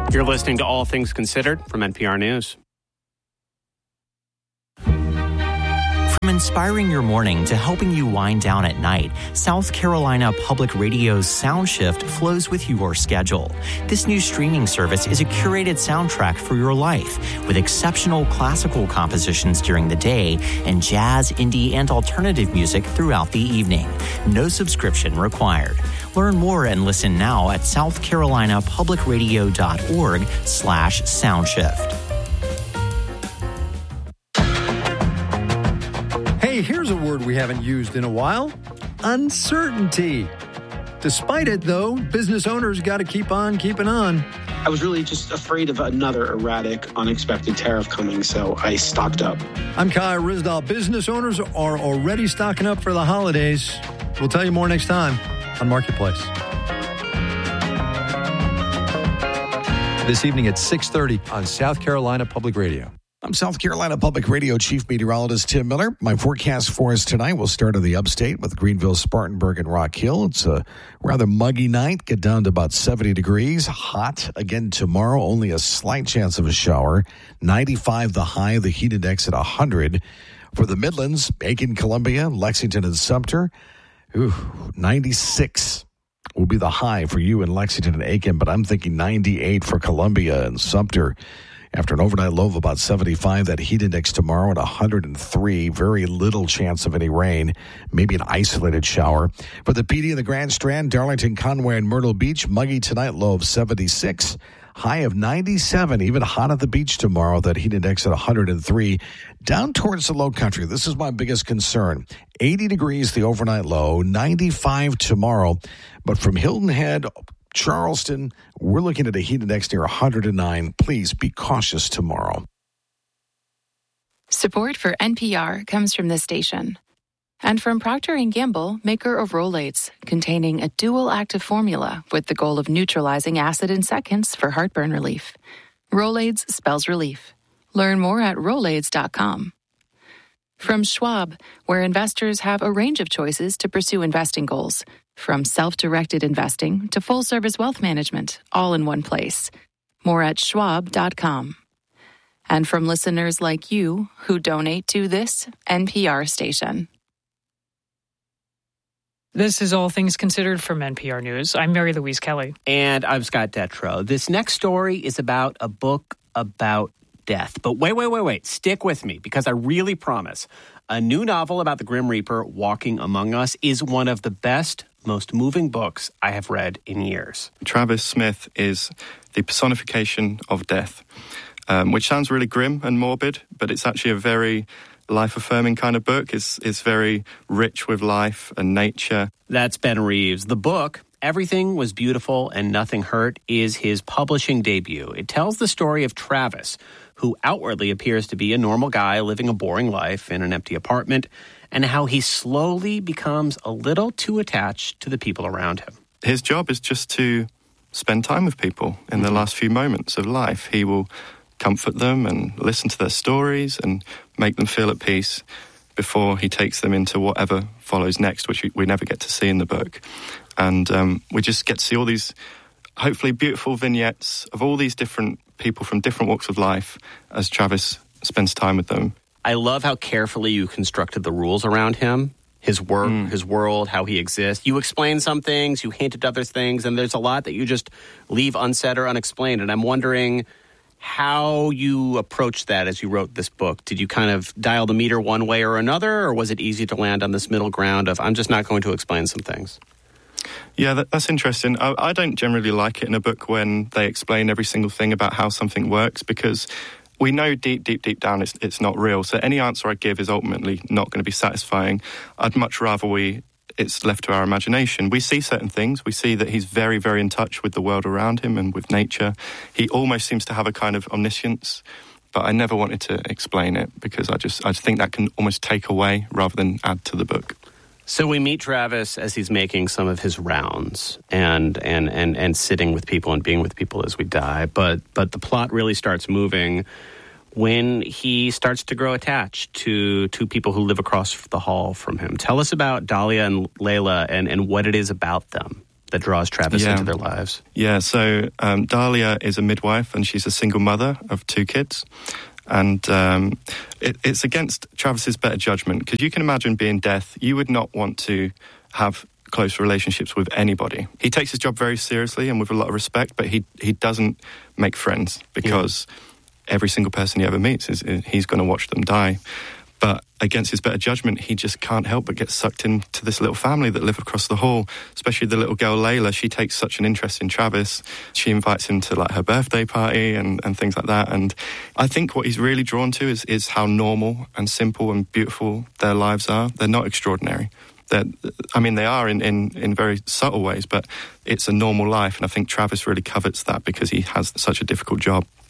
You're listening to All Things Considered from NPR News. From inspiring your morning to helping you wind down at night, South Carolina Public Radio's SoundShift flows with your schedule. This new streaming service is a curated soundtrack for your life with exceptional classical compositions during the day and jazz, indie, and alternative music throughout the evening. No subscription required. Learn more and listen now at southcarolinapublicradio.org/soundshift. Hey, here's a word we haven't used in a while. Uncertainty. Despite it, though, business owners got to keep on keeping on. I was really just afraid of another erratic, unexpected tariff coming, so I stocked up. I'm Kai Ryssdal. Business owners are already stocking up for the holidays. We'll tell you more next time on Marketplace. This evening at 6:30 on South Carolina Public Radio. I'm South Carolina Public Radio Chief Meteorologist Tim Miller. My forecast for us tonight will start in the upstate with Greenville, Spartanburg, and Rock Hill. It's a rather muggy night. Get down to about 70 degrees. Hot again tomorrow. Only a slight chance of a shower. 95 the high. The heat index at 100. For the Midlands, Aiken, Columbia, Lexington, and Sumter, 96 will be the high for you in Lexington and Aiken. But I'm thinking 98 for Columbia and Sumter. After an overnight low of about 75, that heat index tomorrow at 103. Very little chance of any rain, maybe an isolated shower. For the PD and the Grand Strand, Darlington, Conway, and Myrtle Beach, muggy tonight, low of 76. High of 97, even hot at the beach tomorrow. That heat index at 103. Down towards the low country, this is my biggest concern. 80 degrees, the overnight low, 95 tomorrow. But from Hilton Head, Charleston, we're looking at a heat index near 109. Please be cautious tomorrow. Support for NPR comes from this station and from Procter & Gamble, maker of Rolaids, containing a dual active formula with the goal of neutralizing acid in seconds for heartburn relief. Rolaids spells relief. Learn more at Rolaids.com. From Schwab, where investors have a range of choices to pursue investing goals, from self-directed investing to full-service wealth management, all in one place. More at Schwab.com. And from listeners like you who donate to this NPR station. This is All Things Considered from NPR News. I'm Mary Louise Kelly. And I'm Scott Detrow. This next story is about a book about death. But wait. Stick with me, because I really promise. A new novel about the Grim Reaper walking among us is one of the best, most moving books I have read in years. Travis Smith is the personification of death, which sounds really grim and morbid, but it's actually a very life-affirming kind of book. It's very rich with life and nature. That's Ben Reeves. The book, Everything Was Beautiful and Nothing Hurt, is his publishing debut. It tells the story of Travis, who outwardly appears to be a normal guy living a boring life in an empty apartment, and how he slowly becomes a little too attached to the people around him. His job is just to spend time with people in the last few moments of life. He will comfort them and listen to their stories and make them feel at peace before he takes them into whatever follows next, which we never get to see in the book. And we just get to see all these hopefully beautiful vignettes of all these different people from different walks of life as Travis spends time with them. I love how carefully you constructed the rules around him, his work, his world, how he exists. You explain some things, you hint at other things, and there's a lot that you just leave unsaid or unexplained. And I'm wondering how you approached that as you wrote this book. Did you kind of dial the meter one way or another, or was it easy to land on this middle ground of, I'm just not going to explain some things? Yeah, that's interesting. I don't generally like it in a book when they explain every single thing about how something works, because we know deep down it's not real. So any answer I give is ultimately not going to be satisfying. I'd much rather it's left to our imagination. We see certain things. We see that he's very, very in touch with the world around him and with nature. He almost seems to have a kind of omniscience, but I never wanted to explain it because I just think that can almost take away rather than add to the book. So we meet Travis as he's making some of his rounds and sitting with people and being with people as we die. But the plot really starts moving when he starts to grow attached to two people who live across the hall from him. Tell us about Dahlia and Layla and what it is about them. that draws Travis into their lives. Yeah, so Dahlia is a midwife and she's a single mother of 2 kids. And it's against Travis's better judgment, because you can imagine being deaf. You would not want to have close relationships with anybody. He takes his job very seriously and with a lot of respect, but he doesn't make friends, because every single person he ever meets, he's going to watch them die. But against his better judgment, he just can't help but get sucked into this little family that live across the hall, especially the little girl, Layla. She takes such an interest in Travis. She invites him to like her birthday party and things like that. And I think what he's really drawn to is how normal and simple and beautiful their lives are. They're not extraordinary. They are in very subtle ways, but it's a normal life. And I think Travis really covets that because he has such a difficult job.